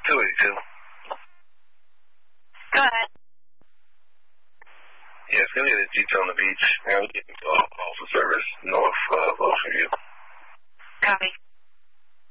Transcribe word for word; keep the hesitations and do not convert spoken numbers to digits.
two eighty-two. Go ahead. Yeah, it's going to be the Jeep on the beach. And we'll get uh, call for service north.